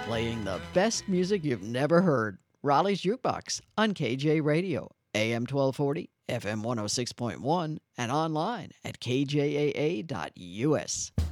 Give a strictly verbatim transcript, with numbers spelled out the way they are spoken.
Playing the best music you've never heard. Raleigh's Jukebox on K J Radio, A M twelve forty, F M one oh six point one, and online at K J A A dot U S.